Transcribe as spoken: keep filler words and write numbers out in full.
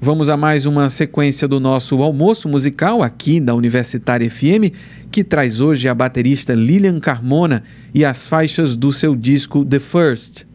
Vamos a mais uma sequência do nosso almoço musical aqui da Universitária F M, que traz hoje a baterista Lilian Carmona e as faixas do seu disco The First.